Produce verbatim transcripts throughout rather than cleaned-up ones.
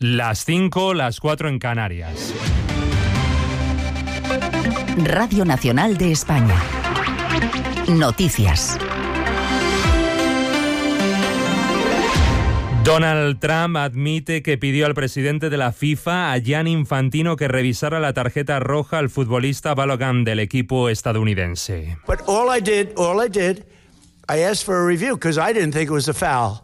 Las cinco, las cuatro en Canarias. Radio Nacional de España. Noticias. Donald Trump admite que pidió al presidente de la FIFA, a Gianni Infantino, que revisara la tarjeta roja al futbolista Balogun del equipo estadounidense. But all I did, all I did, I asked for a review because I didn't think it was a foul.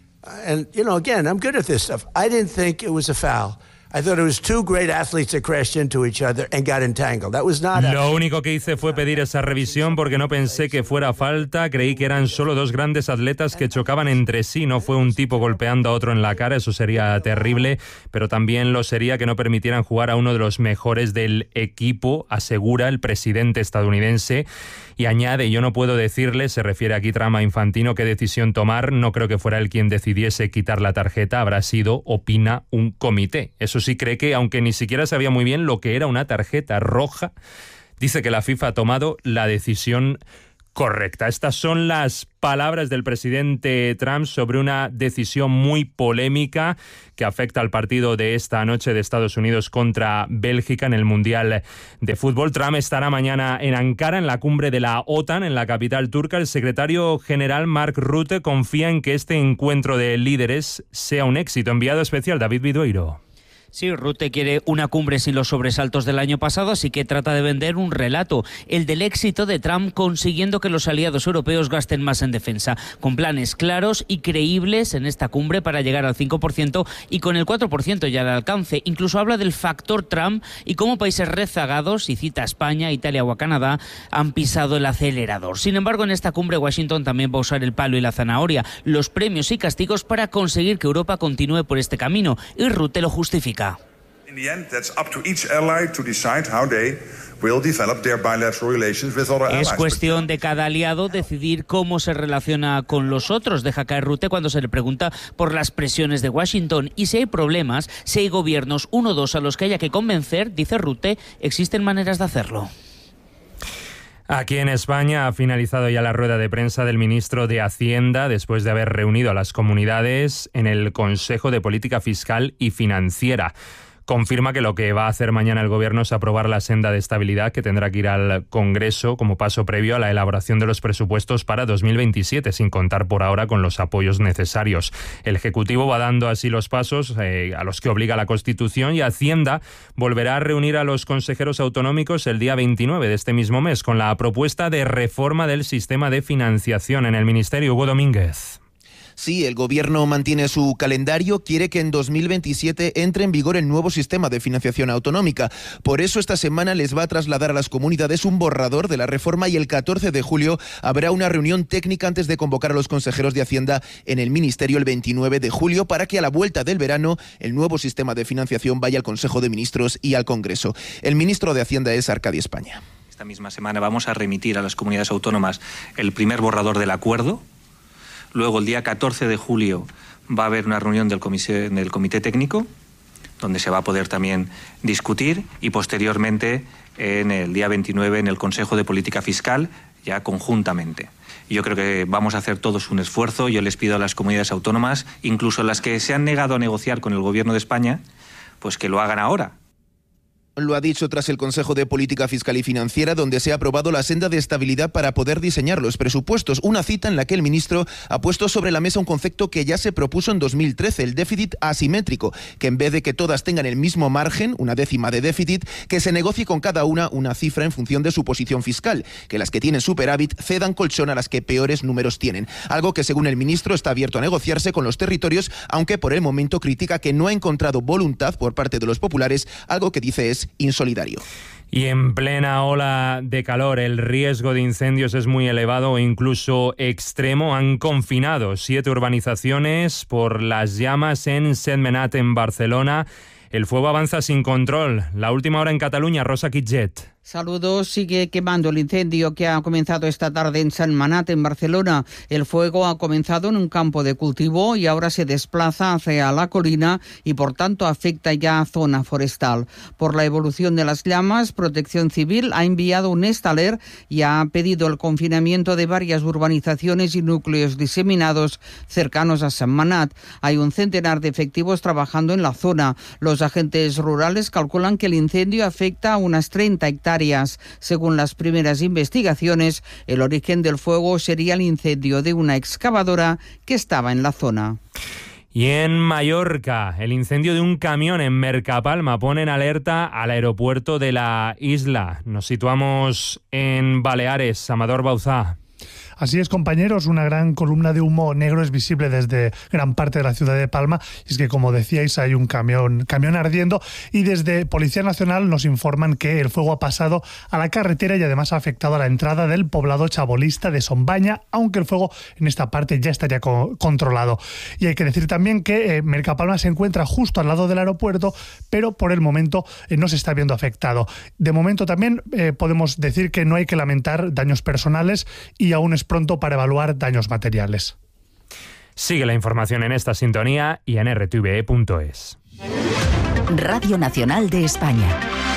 And you know, again, I'm good at this stuff. I didn't think it was a foul. I thought it was two great athletes that crashed into each other and got entangled. That was not a... Lo único que hice fue pedir esa revisión porque no pensé que fuera falta. Creí que eran solo dos grandes atletas que chocaban entre sí. No fue un tipo golpeando a otro en la cara, eso sería terrible. Pero también lo sería que no permitieran jugar a uno de los mejores del equipo, asegura el presidente estadounidense. Y añade, yo no puedo decirle, se refiere aquí Trump a Infantino, qué decisión tomar. No creo que fuera él quien decidiese quitar la tarjeta. Habrá sido, opina, un comité. Eso sí, cree que, aunque ni siquiera sabía muy bien lo que era una tarjeta roja, dice que la FIFA ha tomado la decisión correcta. Estas son las palabras del presidente Trump sobre una decisión muy polémica que afecta al partido de esta noche de Estados Unidos contra Bélgica en el Mundial de Fútbol. Trump estará mañana en Ankara, en la cumbre de la OTAN, en la capital turca. El secretario general Mark Rutte confía en que este encuentro de líderes sea un éxito. Enviado especial David Vidueiro. Sí, Rutte quiere una cumbre sin los sobresaltos del año pasado, así que trata de vender un relato, el del éxito de Trump consiguiendo que los aliados europeos gasten más en defensa, con planes claros y creíbles en esta cumbre para llegar al cinco por ciento y con el cuatro por ciento ya al alcance. Incluso habla del factor Trump y cómo países rezagados, y cita a España, Italia o a Canadá, han pisado el acelerador. Sin embargo, en esta cumbre Washington también va a usar el palo y la zanahoria, los premios y castigos para conseguir que Europa continúe por este camino, y Rutte lo justifica. In the end, that's up to each ally to decide how they will develop their bilateral relations with other allies. Es cuestión de cada aliado decidir cómo se relaciona con los otros, deja caer Rutte cuando se le pregunta por las presiones de Washington. Y si hay problemas, si hay gobiernos, uno o dos a los que haya que convencer, dice Rutte, existen maneras de hacerlo. Aquí en España ha finalizado ya la rueda de prensa del ministro de Hacienda después de haber reunido a las comunidades en el Consejo de Política Fiscal y Financiera. Confirma que lo que va a hacer mañana el Gobierno es aprobar la senda de estabilidad que tendrá que ir al Congreso como paso previo a la elaboración de los presupuestos para dos mil veintisiete, sin contar por ahora con los apoyos necesarios. El Ejecutivo va dando así los pasos eh, a los que obliga la Constitución, y Hacienda volverá a reunir a los consejeros autonómicos el día veintinueve de este mismo mes con la propuesta de reforma del sistema de financiación en el Ministerio. Hugo Domínguez. Sí, el Gobierno mantiene su calendario, quiere que en dos mil veintisiete entre en vigor el nuevo sistema de financiación autonómica. Por eso esta semana les va a trasladar a las comunidades un borrador de la reforma y el catorce de julio habrá una reunión técnica antes de convocar a los consejeros de Hacienda en el Ministerio el veintinueve de julio para que a la vuelta del verano el nuevo sistema de financiación vaya al Consejo de Ministros y al Congreso. El ministro de Hacienda es Arcadi España. Esta misma semana vamos a remitir a las comunidades autónomas el primer borrador del acuerdo. Luego, el día catorce de julio, va a haber una reunión del comité, del comité técnico, donde se va a poder también discutir, y posteriormente, en el día veintinueve, en el Consejo de Política Fiscal, ya conjuntamente. Yo creo que vamos a hacer todos un esfuerzo. Yo les pido a las comunidades autónomas, incluso las que se han negado a negociar con el Gobierno de España, pues que lo hagan ahora. Lo ha dicho tras el Consejo de Política Fiscal y Financiera, donde se ha aprobado la senda de estabilidad para poder diseñar los presupuestos. Una cita en la que el ministro ha puesto sobre la mesa un concepto que ya se propuso en dos mil trece, el déficit asimétrico, que en vez de que todas tengan el mismo margen, una décima de déficit, que se negocie con cada una una cifra en función de su posición fiscal, que las que tienen superávit cedan colchón a las que peores números tienen. Algo que, según el ministro, está abierto a negociarse con los territorios, aunque por el momento critica que no ha encontrado voluntad por parte de los populares, algo que dice es insolidario. Y en plena ola de calor, el riesgo de incendios es muy elevado o incluso extremo. Han confinado siete urbanizaciones por las llamas en Sentmenat, en Barcelona. El fuego avanza sin control. La última hora en Cataluña, Rosa Quitget. Saludos. Sigue quemando el incendio que ha comenzado esta tarde en San Manat, en Barcelona. El fuego ha comenzado en un campo de cultivo y ahora se desplaza hacia la colina y por tanto afecta ya a zona forestal. Por la evolución de las llamas, Protección Civil ha enviado un estaler y ha pedido el confinamiento de varias urbanizaciones y núcleos diseminados cercanos a San Manat. Hay un centenar de efectivos trabajando en la zona. Los agentes rurales calculan que el incendio afecta a unas treinta hectáreas. Según las primeras investigaciones, el origen del fuego sería el incendio de una excavadora que estaba en la zona. Y en Mallorca, el incendio de un camión en Mercapalma pone en alerta al aeropuerto de la isla. Nos situamos en Baleares. Amador Bauzá. Así es, compañeros, una gran columna de humo negro es visible desde gran parte de la ciudad de Palma. Y es que, como decíais, hay un camión, camión ardiendo y desde Policía Nacional nos informan que el fuego ha pasado a la carretera y además ha afectado a la entrada del poblado chabolista de Sombaña, aunque el fuego en esta parte ya estaría co- controlado. Y hay que decir también que eh, Mercapalma se encuentra justo al lado del aeropuerto, pero por el momento eh, no se está viendo afectado. De momento también eh, podemos decir que no hay que lamentar daños personales y aún es pronto para evaluar daños materiales. Sigue la información en esta sintonía y en r t v e punto es. Radio Nacional de España.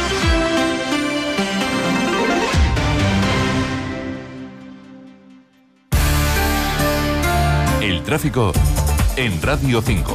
El tráfico en Radio cinco.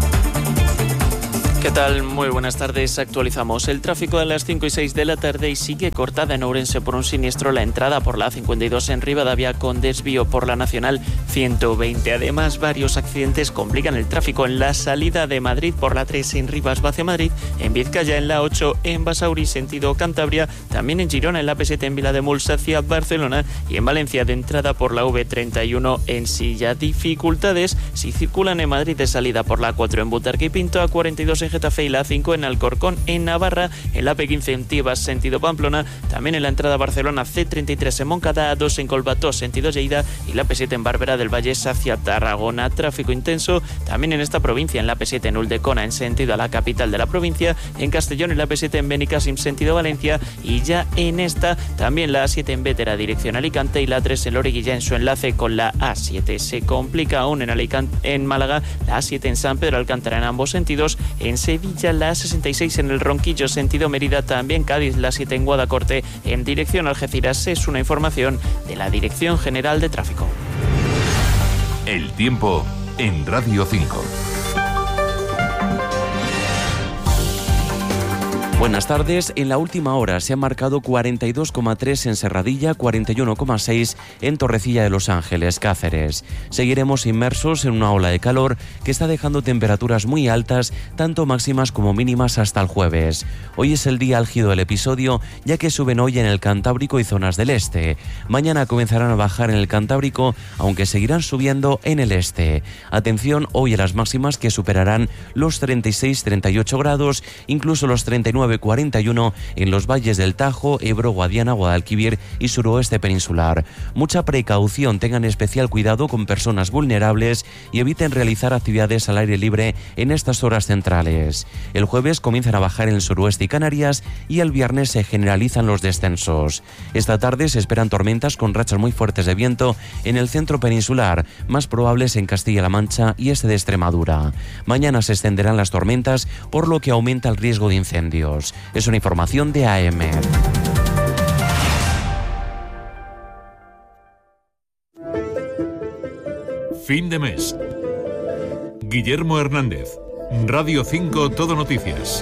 ¿Qué tal? Muy buenas tardes. Actualizamos el tráfico a las cinco y seis de la tarde y sigue cortada en Ourense por un siniestro la entrada por la A cincuenta y dos en Rivadavia con desvío por la Nacional ciento veinte. Además, varios accidentes complican el tráfico en la salida de Madrid por la tres en Rivas hacia Madrid, en Vizcaya en la ocho, en Basauri sentido Cantabria, también en Girona en la P siete en Vilademuls hacia Barcelona y en Valencia de entrada por la V treinta y uno en Silla. Dificultades si circulan en Madrid de salida por la A cuatro en Butarque y Pinto, A cuarenta y dos en Getafe y la A cinco en Alcorcón, en Navarra, en la P quince en Tibas, sentido Pamplona, también en la entrada a Barcelona, C treinta y tres en Moncada, A dos en Colbató, sentido Lleida y la P siete en Barberá del Vallés hacia Tarragona. Tráfico intenso también en esta provincia, en la P siete en Uldecona, en sentido a la capital de la provincia, en Castellón, en la P siete en Benicàssim, sentido Valencia y ya en esta también la A siete en Bétera, dirección Alicante y la A tres en Loriguilla en su enlace con la A siete. Se complica aún en Alicante, en Málaga, la A siete en San Pedro Alcántara en ambos sentidos, en Sevilla la A sesenta y seis en el Ronquillo, sentido Mérida, también Cádiz, la siete en Guadacorte, en dirección Algeciras. Es una información de la Dirección General de Tráfico. El tiempo en Radio cinco. Buenas tardes. En la última hora se han marcado cuarenta y dos coma tres en Serradilla, cuarenta y uno coma seis en Torrecilla de Los Ángeles, Cáceres. Seguiremos inmersos en una ola de calor que está dejando temperaturas muy altas, tanto máximas como mínimas hasta el jueves. Hoy es el día álgido del episodio, ya que suben hoy en el Cantábrico y zonas del este. Mañana comenzarán a bajar en el Cantábrico, aunque seguirán subiendo en el este. Atención hoy a las máximas que superarán los treinta y seis a treinta y ocho grados, incluso los treinta y nueve a cuarenta y uno en los valles del Tajo, Ebro, Guadiana, Guadalquivir y suroeste peninsular. Mucha precaución, tengan especial cuidado con personas vulnerables y eviten realizar actividades al aire libre en estas horas centrales. El jueves comienzan a bajar en el suroeste y Canarias y el viernes se generalizan los descensos. Esta tarde se esperan tormentas con rachas muy fuertes de viento en el centro peninsular, más probables en Castilla-La Mancha y este de Extremadura. Mañana se extenderán las tormentas, por lo que aumenta el riesgo de incendios. Es una información de A M. Fin de mes. Guillermo Hernández, Radio cinco Todo Noticias.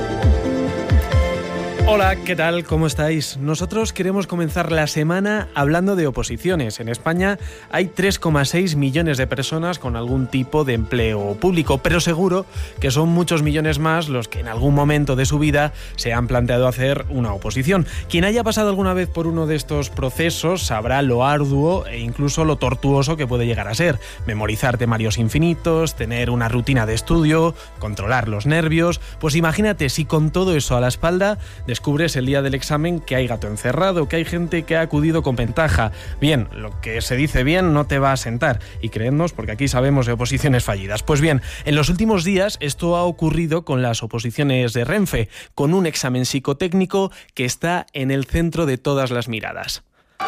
Hola, ¿qué tal? ¿Cómo estáis? Nosotros queremos comenzar la semana hablando de oposiciones. En España hay tres coma seis millones de personas con algún tipo de empleo público, pero seguro que son muchos millones más los que en algún momento de su vida se han planteado hacer una oposición. Quien haya pasado alguna vez por uno de estos procesos sabrá lo arduo e incluso lo tortuoso que puede llegar a ser. Memorizar temarios infinitos, tener una rutina de estudio, controlar los nervios. Pues imagínate si con todo eso a la espalda, descubres el día del examen que hay gato encerrado, que hay gente que ha acudido con ventaja. Bien, lo que se dice bien no te va a sentar, y creednos, porque aquí sabemos de oposiciones fallidas. Pues bien, en los últimos días esto ha ocurrido con las oposiciones de Renfe, con un examen psicotécnico que está en el centro de todas las miradas.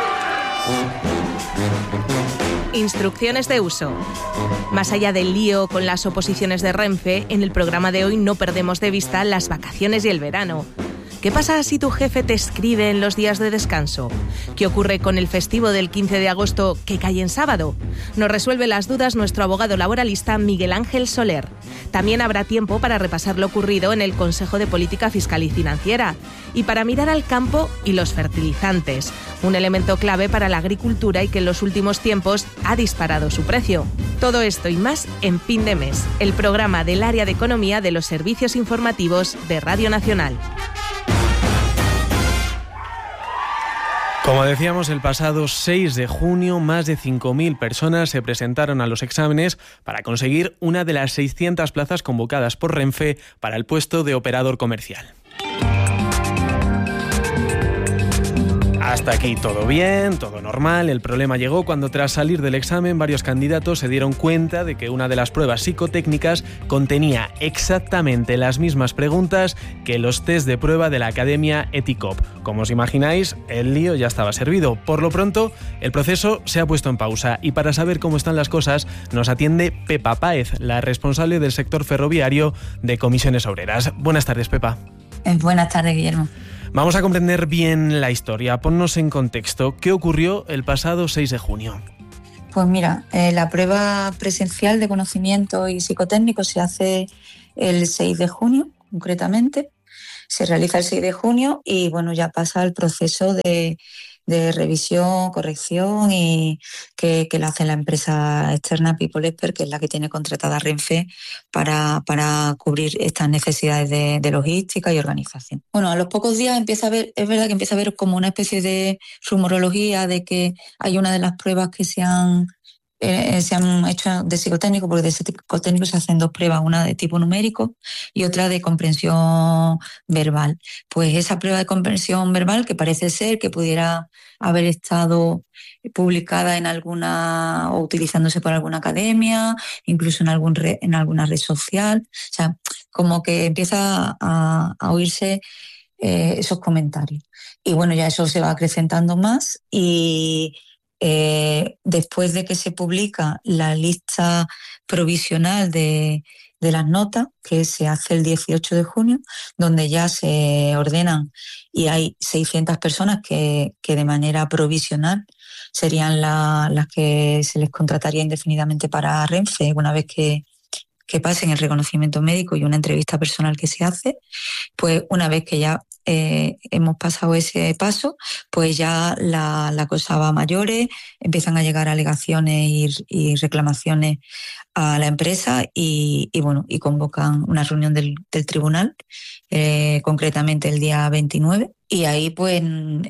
Instrucciones de uso. Más allá del lío con las oposiciones de Renfe, en el programa de hoy no perdemos de vista las vacaciones y el verano. ¿Qué pasa si tu jefe te escribe en los días de descanso? ¿Qué ocurre con el festivo del quince de agosto que cae en sábado? Nos resuelve las dudas nuestro abogado laboralista Miguel Ángel Soler. También habrá tiempo para repasar lo ocurrido en el Consejo de Política Fiscal y Financiera y para mirar al campo y los fertilizantes, un elemento clave para la agricultura y que en los últimos tiempos ha disparado su precio. Todo esto y más en Fin de Mes, el programa del área de economía de los servicios informativos de Radio Nacional. Como decíamos, el pasado seis de junio, más de cinco mil personas se presentaron a los exámenes para conseguir una de las seiscientas plazas convocadas por Renfe para el puesto de operador comercial. Hasta aquí todo bien, todo normal. El problema llegó cuando, tras salir del examen, varios candidatos se dieron cuenta de que una de las pruebas psicotécnicas contenía exactamente las mismas preguntas que los test de prueba de la Academia ETICOP. Como os imagináis, el lío ya estaba servido. Por lo pronto, el proceso se ha puesto en pausa y para saber cómo están las cosas nos atiende Pepa Páez, la responsable del sector ferroviario de Comisiones Obreras. Buenas tardes, Pepa. Buenas tardes, Guillermo. Vamos a comprender bien la historia. Ponnos en contexto. ¿Qué ocurrió el pasado seis de junio? Pues mira, eh, la prueba presencial de conocimiento y psicotécnico se hace el seis de junio, concretamente. Se realiza el seis de junio y bueno, ya pasa el proceso de, de revisión, corrección y que, que la hace la empresa externa People Expert, que es la que tiene contratada Renfe para, para cubrir estas necesidades de, de logística y organización. Bueno, a los pocos días empieza a ver, es verdad que empieza a haber como una especie de rumorología de que hay una de las pruebas que se han Eh, se han hecho de psicotécnico, porque de psicotécnico se hacen dos pruebas, una de tipo numérico y otra de comprensión verbal. Pues esa prueba de comprensión verbal, que parece ser que pudiera haber estado publicada en alguna o utilizándose por alguna academia, incluso en algún re, en alguna red social, o sea, como que empieza a, a oírse eh, esos comentarios. Y bueno, ya eso se va acrecentando más y Eh, después de que se publica la lista provisional de, de las notas, que se hace el dieciocho de junio, donde ya se ordenan y hay seiscientas personas que, que de manera provisional serían la, las que se les contrataría indefinidamente para Renfe una vez que, que pasen el reconocimiento médico y una entrevista personal que se hace. Pues una vez que ya Eh, hemos pasado ese paso, pues ya la, la cosa va a mayores, empiezan a llegar alegaciones y, y reclamaciones a la empresa y, y bueno, y convocan una reunión del, del tribunal, eh, concretamente el día veintinueve, y ahí pues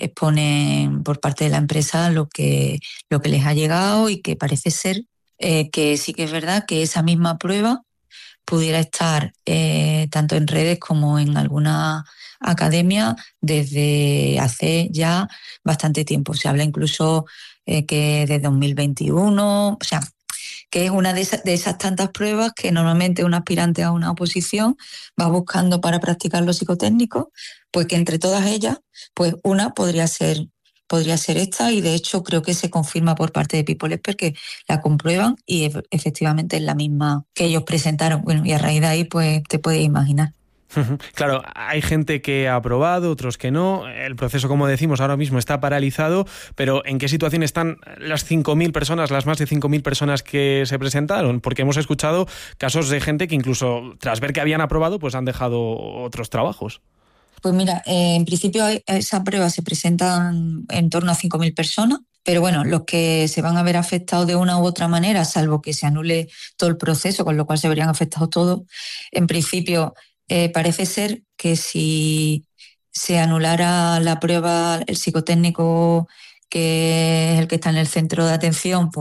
exponen por parte de la empresa lo que, lo que les ha llegado y que parece ser eh, que sí que es verdad que esa misma prueba pudiera estar eh, tanto en redes como en alguna academia desde hace ya bastante tiempo. Se habla incluso eh, que desde dos mil veintiuno, o sea, que es una de esas, de esas tantas pruebas que normalmente un aspirante a una oposición va buscando para practicar lo psicotécnico, pues que entre todas ellas, pues una podría ser podría ser esta, y de hecho creo que se confirma por parte de People Expert que la comprueban y e- efectivamente es la misma que ellos presentaron. Bueno, y a raíz de ahí pues te puedes imaginar. Claro, hay gente que ha aprobado, otros que no. El proceso, como decimos, ahora mismo está paralizado, pero ¿en qué situación están las cinco mil personas, las más de cinco mil personas que se presentaron? Porque hemos escuchado casos de gente que incluso tras ver que habían aprobado, pues han dejado otros trabajos. Pues mira, eh, en principio a esa prueba se presentan en torno a cinco mil personas, pero bueno, los que se van a ver afectados de una u otra manera, salvo que se anule todo el proceso, con lo cual se verían afectados todos, en principio eh, parece ser que si se anulara la prueba, el psicotécnico, que es el que está en el centro de atención por,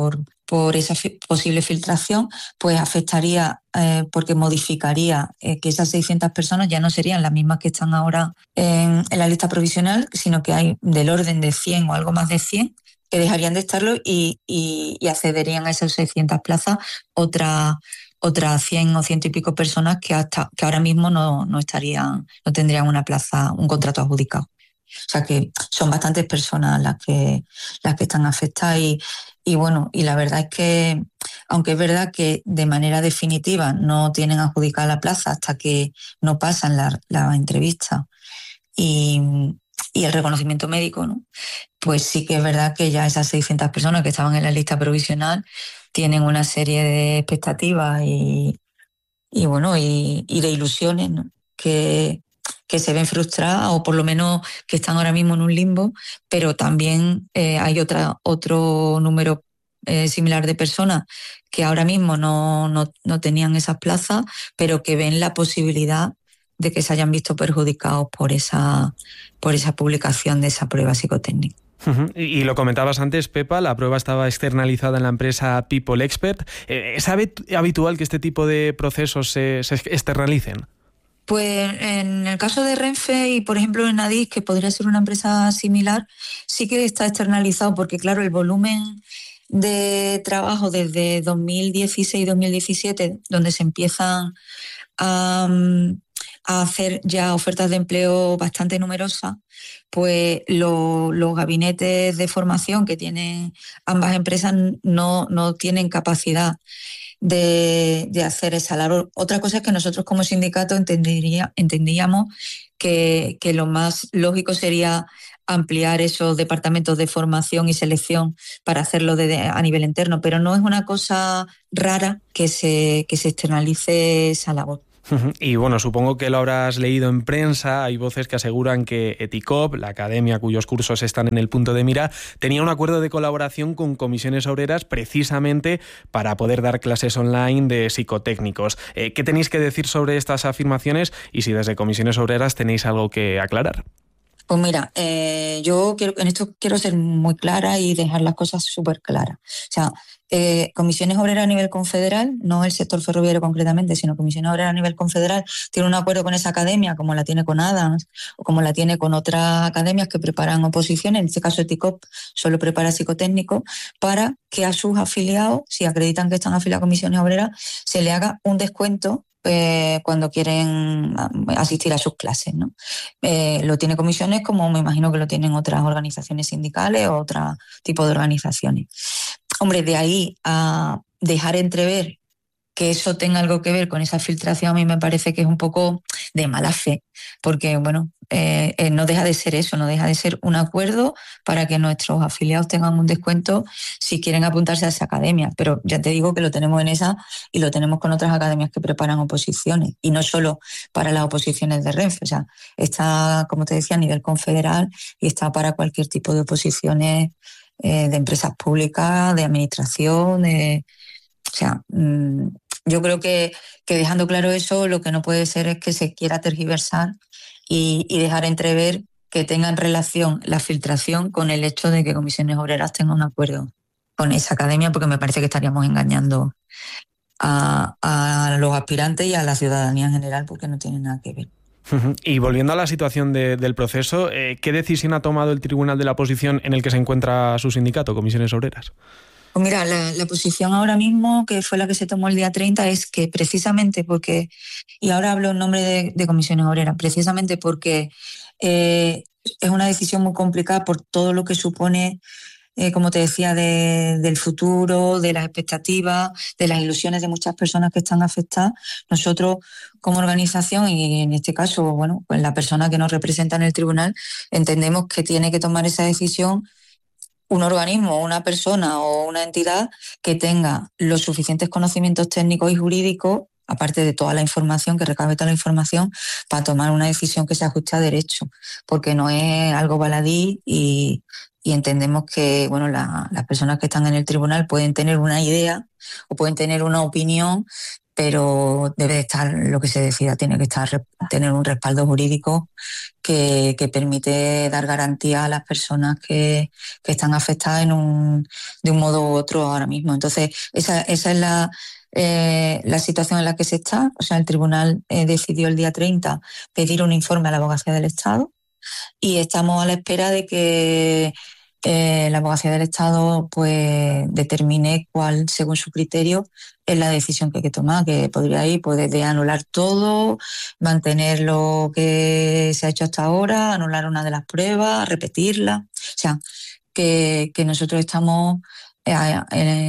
por esa fi- posible filtración, pues afectaría eh, porque modificaría eh, que esas seiscientas personas ya no serían las mismas que están ahora en, en la lista provisional, sino que hay del orden de cien o algo más de cien que dejarían de estarlo y, y, y accederían a esas seiscientas plazas otras otras cien o ciento y pico personas que hasta que ahora mismo no, no estarían, no tendrían una plaza, un contrato adjudicado. O sea que son bastantes personas las que las que están afectadas y, y bueno, y la verdad es que, aunque es verdad que de manera definitiva no tienen adjudicada la plaza hasta que no pasan la, la entrevista y, y el reconocimiento médico, ¿no? Pues sí que es verdad que ya esas seiscientas personas que estaban en la lista provisional tienen una serie de expectativas y, y bueno, y, y de ilusiones, ¿no? que que se ven frustradas o por lo menos que están ahora mismo en un limbo, pero también eh, hay otra, otro número eh, similar de personas que ahora mismo no, no, no tenían esas plazas, pero que ven la posibilidad de que se hayan visto perjudicados por esa, por esa publicación de esa prueba psicotécnica. Uh-huh. Y, y lo comentabas antes, Pepa, la prueba estaba externalizada en la empresa People Expert. ¿Es habitual que este tipo de procesos se, se externalicen? Pues en el caso de Renfe y, por ejemplo, en Adif, que podría ser una empresa similar, sí que está externalizado porque, claro, el volumen de trabajo desde dos mil dieciséis dos mil diecisiete, donde se empiezan a, a hacer ya ofertas de empleo bastante numerosas, pues lo, los gabinetes de formación que tienen ambas empresas no, no tienen capacidad De, de hacer esa labor. Otra cosa es que nosotros como sindicato entendería, entendíamos que, que lo más lógico sería ampliar esos departamentos de formación y selección para hacerlo de, de, a nivel interno, pero no es una cosa rara que se, que se externalice esa labor. Y bueno, supongo que lo habrás leído en prensa, hay voces que aseguran que Eticop, la academia cuyos cursos están en el punto de mira, tenía un acuerdo de colaboración con comisiones obreras precisamente para poder dar clases online de psicotécnicos. Eh, ¿Qué tenéis que decir sobre estas afirmaciones y si desde comisiones obreras tenéis algo que aclarar? Pues mira, eh, yo quiero, en esto quiero ser muy clara y dejar las cosas súper claras. O sea, eh, comisiones obreras a nivel confederal, no el sector ferroviario concretamente, sino comisiones obreras a nivel confederal, tiene un acuerdo con esa academia, como la tiene con Adams o como la tiene con otras academias que preparan oposiciones. En este caso, Eticop solo prepara psicotécnicos para que a sus afiliados, si acreditan que están afiliados a comisiones obreras, se le haga un descuento Eh, cuando quieren asistir a sus clases, ¿no? Eh, lo tiene comisiones como me imagino que lo tienen otras organizaciones sindicales o otro tipo de organizaciones. Hombre, de ahí a dejar entrever que eso tenga algo que ver con esa filtración, a mí me parece que es un poco de mala fe, porque bueno, eh, eh, no deja de ser eso, no deja de ser un acuerdo para que nuestros afiliados tengan un descuento si quieren apuntarse a esa academia, pero ya te digo que lo tenemos en esa y lo tenemos con otras academias que preparan oposiciones, y no solo para las oposiciones de Renfe, o sea, está, como te decía, a nivel confederal y está para cualquier tipo de oposiciones eh, de empresas públicas, de administración, de, o sea, mmm, yo creo que, que dejando claro eso, lo que no puede ser es que se quiera tergiversar y, y dejar entrever que tengan relación la filtración con el hecho de que Comisiones Obreras tenga un acuerdo con esa academia, porque me parece que estaríamos engañando a, a los aspirantes y a la ciudadanía en general, porque no tiene nada que ver. Y volviendo a la situación de, del proceso, eh, ¿qué decisión ha tomado el Tribunal de la Oposición en el que se encuentra su sindicato, Comisiones Obreras? Pues mira, la, la posición ahora mismo, que fue la que se tomó el día treinta, es que precisamente porque, y ahora hablo en nombre de, de Comisiones Obreras, precisamente porque eh, es una decisión muy complicada por todo lo que supone, eh, como te decía, de, del futuro, de las expectativas, de las ilusiones de muchas personas que están afectadas. Nosotros, como organización, y en este caso, bueno, pues la persona que nos representa en el tribunal, entendemos que tiene que tomar esa decisión un organismo, una persona o una entidad que tenga los suficientes conocimientos técnicos y jurídicos, aparte de toda la información, que recabe toda la información, para tomar una decisión que se ajuste a derecho, porque no es algo baladí y, y entendemos que bueno, la, las personas que están en el tribunal pueden tener una idea o pueden tener una opinión pero debe estar, lo que se decida tiene que estar tener un respaldo jurídico que, que permite dar garantía a las personas que, que están afectadas en un, de un modo u otro ahora mismo. Entonces, esa, esa es la, eh, la situación en la que se está. O sea, el tribunal eh, decidió el día treinta pedir un informe a la Abogacía del Estado y estamos a la espera de que eh, la Abogacía del Estado pues determine cuál, según su criterio, es la decisión que hay que tomar, que podría ir pues, desde anular todo, mantener lo que se ha hecho hasta ahora, anular una de las pruebas, repetirla. O sea, que, que nosotros estamos a,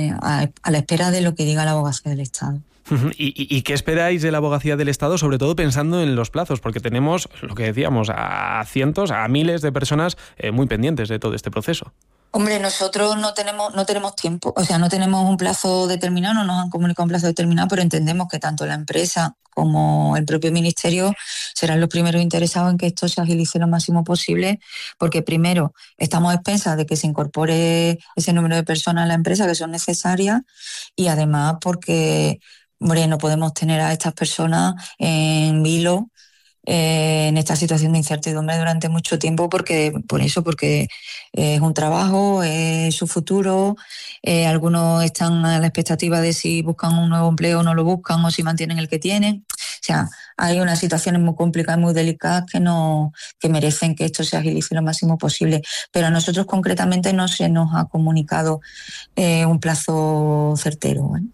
a, a la espera de lo que diga la Abogacía del Estado. ¿Y, y, ¿Y qué esperáis de la Abogacía del Estado, sobre todo pensando en los plazos? Porque tenemos, lo que decíamos, a cientos, a miles de personas eh, muy pendientes de todo este proceso. Hombre, nosotros no tenemos no tenemos tiempo, o sea, no tenemos un plazo determinado, no nos han comunicado un plazo determinado, pero entendemos que tanto la empresa como el propio Ministerio serán los primeros interesados en que esto se agilice lo máximo posible, porque primero estamos a expensas de que se incorpore ese número de personas a la empresa que son necesarias y además porque, hombre, no podemos tener a estas personas en vilo Eh, en esta situación de incertidumbre durante mucho tiempo, porque por eso, porque es un trabajo, es su futuro, eh, algunos están a la expectativa de si buscan un nuevo empleo o no lo buscan, o si mantienen el que tienen. O sea, hay unas situaciones muy complicadas, muy delicadas que, no, que merecen que esto se agilice lo máximo posible, pero a nosotros concretamente no se nos ha comunicado eh, un plazo certero, ¿eh?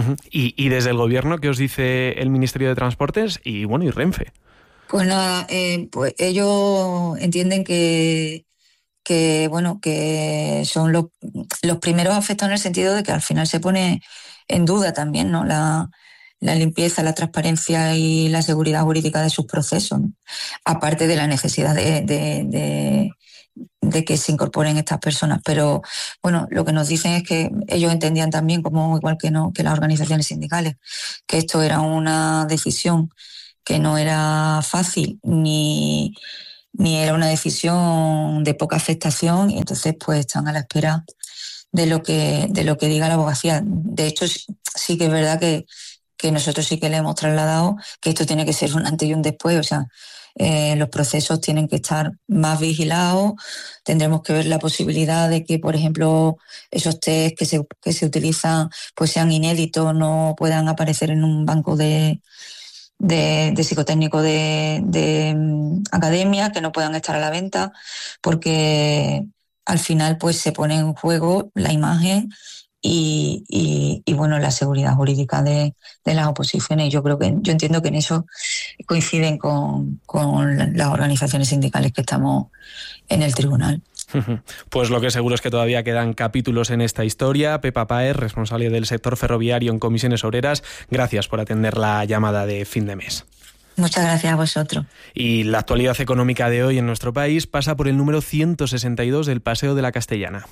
y, y desde el Gobierno, ¿qué os dice el Ministerio de Transportes y, bueno, y Renfe? Pues nada, eh, pues ellos entienden que, que bueno, que son los, los primeros afectados en el sentido de que al final se pone en duda también, ¿no? La, la limpieza, la transparencia y la seguridad jurídica de sus procesos, ¿no? Aparte de la necesidad de, de, de, de que se incorporen estas personas. Pero bueno, lo que nos dicen es que ellos entendían también, como igual que no, que las organizaciones sindicales, que esto era una decisión que no era fácil ni, ni era una decisión de poca afectación, y entonces pues están a la espera de lo que, de lo que diga la abogacía. De hecho, sí que es verdad que, que nosotros sí que le hemos trasladado que esto tiene que ser un antes y un después, o sea, eh, los procesos tienen que estar más vigilados, tendremos que ver la posibilidad de que, por ejemplo, esos test que se, que se utilizan pues sean inéditos, no puedan aparecer en un banco de De, de psicotécnico de, de um, academia, que no puedan estar a la venta, porque al final pues se pone en juego la imagen y, y, y bueno, la seguridad jurídica de, de las oposiciones. Y yo creo que, yo entiendo que en eso coinciden con, con las organizaciones sindicales que estamos en el tribunal. Pues lo que seguro es que todavía quedan capítulos en esta historia. Pepa Páez, responsable del sector ferroviario en Comisiones Obreras, gracias por atender la llamada de fin de mes. Muchas gracias a vosotros. Y la actualidad económica de hoy en nuestro país pasa por el número ciento sesenta y dos del Paseo de la Castellana.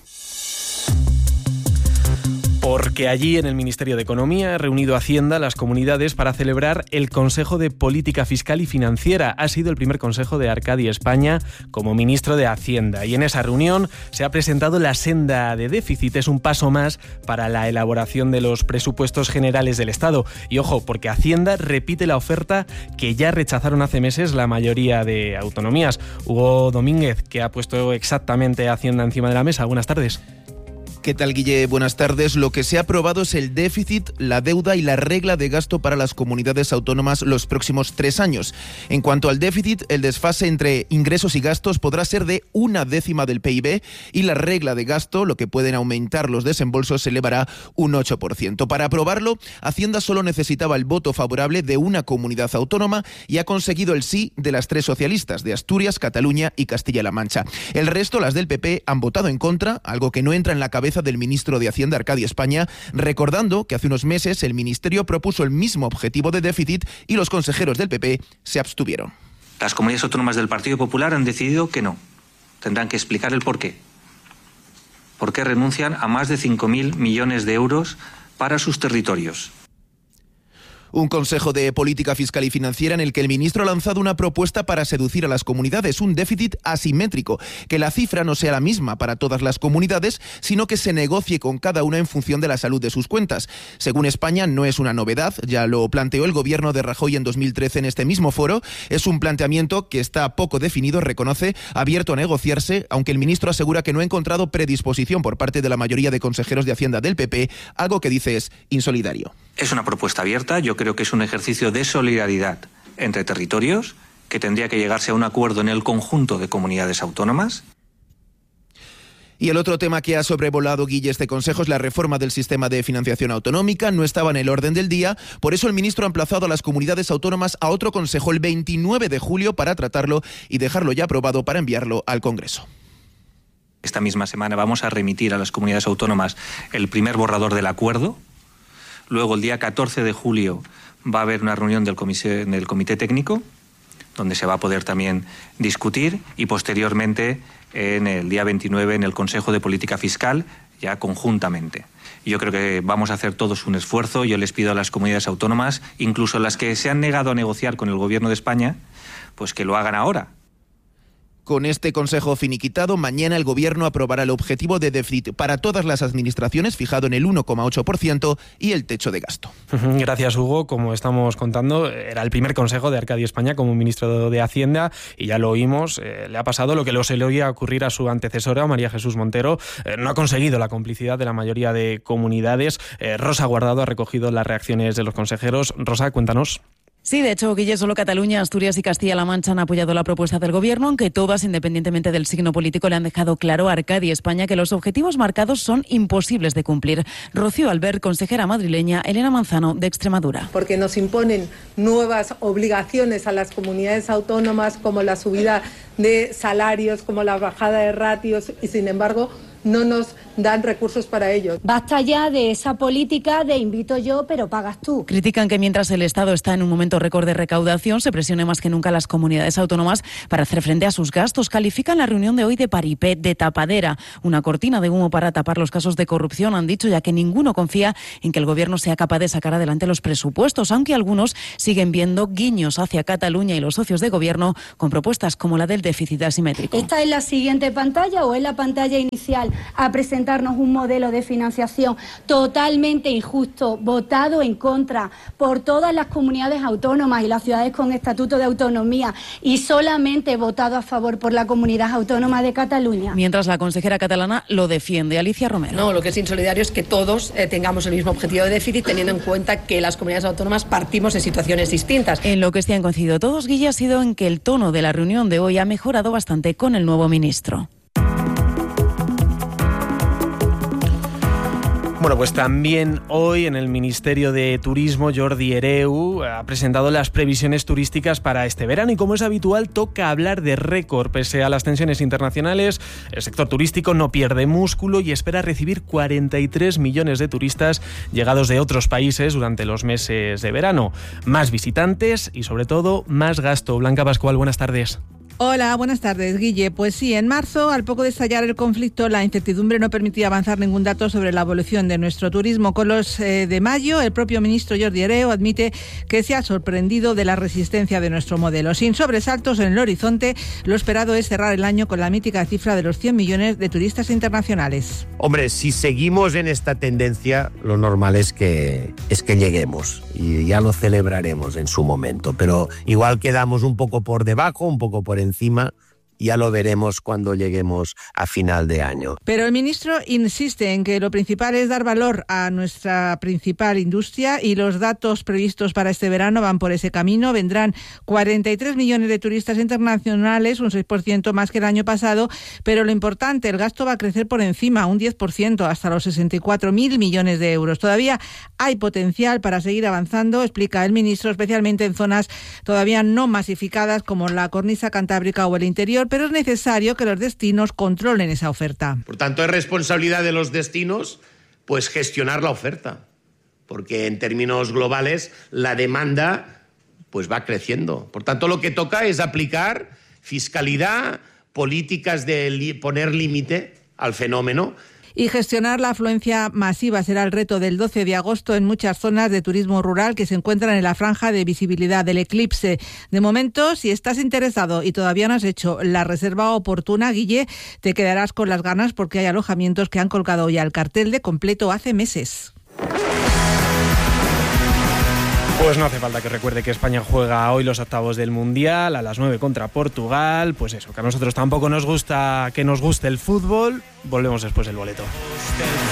Porque allí, en el Ministerio de Economía, ha reunido Hacienda las comunidades para celebrar el Consejo de Política Fiscal y Financiera. Ha sido el primer consejo de Arcadi España como ministro de Hacienda. Y en esa reunión se ha presentado la senda de déficit. Es un paso más para la elaboración de los presupuestos generales del Estado. Y ojo, porque Hacienda repite la oferta que ya rechazaron hace meses la mayoría de autonomías. Hugo Domínguez, que ha puesto exactamente Hacienda encima de la mesa. Buenas tardes. ¿Qué tal, Guille? Buenas tardes. Lo que se ha aprobado es el déficit, la deuda y la regla de gasto para las comunidades autónomas los próximos tres años. En cuanto al déficit, el desfase entre ingresos y gastos podrá ser de una décima del P I B y la regla de gasto, lo que pueden aumentar los desembolsos, se elevará un ocho por ciento. Para aprobarlo, Hacienda solo necesitaba el voto favorable de una comunidad autónoma y ha conseguido el sí de las tres socialistas, de Asturias, Cataluña y Castilla-La Mancha. El resto, las del P P, han votado en contra, algo que no entra en la cabeza del ministro de Hacienda, Arcadi España, recordando que hace unos meses el ministerio propuso el mismo objetivo de déficit y los consejeros del P P se abstuvieron. Las comunidades autónomas del Partido Popular han decidido que no. Tendrán que explicar el porqué. ¿Por qué renuncian a más de cinco mil millones de euros para sus territorios? Un consejo de política fiscal y financiera en el que el ministro ha lanzado una propuesta para seducir a las comunidades, un déficit asimétrico, que la cifra no sea la misma para todas las comunidades, sino que se negocie con cada una en función de la salud de sus cuentas. Según España, no es una novedad, ya lo planteó el gobierno de Rajoy en dos mil trece en este mismo foro. Es un planteamiento que está poco definido, reconoce, abierto a negociarse, aunque el ministro asegura que no ha encontrado predisposición por parte de la mayoría de consejeros de Hacienda del P P, algo que dice es insolidario. Es una propuesta abierta, yo creo que es un ejercicio de solidaridad entre territorios, que tendría que llegarse a un acuerdo en el conjunto de comunidades autónomas. Y el otro tema que ha sobrevolado, Guille, este consejo es la reforma del sistema de financiación autonómica. No estaba en el orden del día, por eso el ministro ha emplazado a las comunidades autónomas a otro consejo el veintinueve de julio para tratarlo y dejarlo ya aprobado para enviarlo al Congreso. Esta misma semana vamos a remitir a las comunidades autónomas el primer borrador del acuerdo. Luego, el día catorce de julio, va a haber una reunión del comité, del comité técnico, donde se va a poder también discutir, y posteriormente, en el día veintinueve, en el Consejo de Política Fiscal, ya conjuntamente. Yo creo que vamos a hacer todos un esfuerzo. Yo les pido a las comunidades autónomas, incluso las que se han negado a negociar con el Gobierno de España, pues que lo hagan ahora. Con este consejo finiquitado, mañana el Gobierno aprobará el objetivo de déficit para todas las administraciones, fijado en el uno coma ocho por ciento, y el techo de gasto. Gracias, Hugo. Como estamos contando, era el primer consejo de Arcadio España como ministro de Hacienda, y ya lo oímos, eh, le ha pasado lo que le solía ocurrir a su antecesora, María Jesús Montero. Eh, no ha conseguido la complicidad de la mayoría de comunidades. Eh, Rosa Guardado ha recogido las reacciones de los consejeros. Rosa, cuéntanos. Sí, de hecho, Guille, solo Cataluña, Asturias y Castilla-La Mancha han apoyado la propuesta del Gobierno, aunque todas, independientemente del signo político, le han dejado claro a Arcadio España que los objetivos marcados son imposibles de cumplir. Rocío Albert, consejera madrileña, Elena Manzano, de Extremadura. Porque nos imponen nuevas obligaciones a las comunidades autónomas, como la subida de salarios, como la bajada de ratios, y sin embargo no nos dan recursos para ello. Basta ya de esa política de invito yo, pero pagas tú. Critican que mientras el Estado está en un momento récord de recaudación, se presione más que nunca a las comunidades autónomas para hacer frente a sus gastos. Califican la reunión de hoy de paripé, de tapadera, una cortina de humo para tapar los casos de corrupción, han dicho, ya que ninguno confía en que el Gobierno sea capaz de sacar adelante los presupuestos, aunque algunos siguen viendo guiños hacia Cataluña y los socios de Gobierno con propuestas como la del déficit asimétrico. ¿Esta es la siguiente pantalla o es la pantalla inicial? A presentarnos un modelo de financiación totalmente injusto, votado en contra por todas las comunidades autónomas y las ciudades con estatuto de autonomía, y solamente votado a favor por la Comunidad Autónoma de Cataluña. Mientras la consejera catalana lo defiende. Alicia Romero. No, lo que es insolidario es que todos eh, tengamos el mismo objetivo de déficit, teniendo en cuenta que las comunidades autónomas partimos de situaciones distintas. En lo que sí han coincidido todos, Guille, ha sido en que el tono de la reunión de hoy ha mejorado bastante con el nuevo ministro. Bueno, pues también hoy en el Ministerio de Turismo, Jordi Hereu ha presentado las previsiones turísticas para este verano, y como es habitual toca hablar de récord. Pese a las tensiones internacionales, el sector turístico no pierde músculo y espera recibir cuarenta y tres millones de turistas llegados de otros países durante los meses de verano. Más visitantes y sobre todo más gasto. Blanca Pascual, buenas tardes. Hola, buenas tardes, Guille. Pues sí, en marzo, al poco de estallar el conflicto, la incertidumbre no permitía avanzar ningún dato sobre la evolución de nuestro turismo. Con los eh, de mayo, el propio ministro Jordi Hereu admite que se ha sorprendido de la resistencia de nuestro modelo. Sin sobresaltos en el horizonte, lo esperado es cerrar el año con la mítica cifra de los cien millones de turistas internacionales. Hombre, si seguimos en esta tendencia, lo normal es que, es que lleguemos y ya lo celebraremos en su momento. Pero igual quedamos un poco por debajo, un poco por encima. encima, ya lo veremos cuando lleguemos a final de año. Pero el ministro insiste en que lo principal es dar valor a nuestra principal industria, y los datos previstos para este verano van por ese camino. Vendrán cuarenta y tres millones de turistas internacionales, un seis por ciento más que el año pasado, pero lo importante, el gasto va a crecer por encima, un diez por ciento, hasta los sesenta y cuatro mil millones de euros. Todavía hay potencial para seguir avanzando, explica el ministro, especialmente en zonas todavía no masificadas como la cornisa cantábrica o el interior, pero es necesario que los destinos controlen esa oferta. Por tanto, es responsabilidad de los destinos pues gestionar la oferta, porque en términos globales la demanda pues va creciendo. Por tanto, lo que toca es aplicar fiscalidad, políticas de li- poner límite al fenómeno. Y gestionar la afluencia masiva será el reto del doce de agosto en muchas zonas de turismo rural que se encuentran en la franja de visibilidad del eclipse. De momento, si estás interesado y todavía no has hecho la reserva oportuna, Guille, te quedarás con las ganas porque hay alojamientos que han colgado ya el cartel de completo hace meses. Pues no hace falta que recuerde que España juega hoy los octavos del Mundial a las nueve contra Portugal. Pues eso, que a nosotros tampoco nos gusta que nos guste el fútbol. Volvemos después del boleto.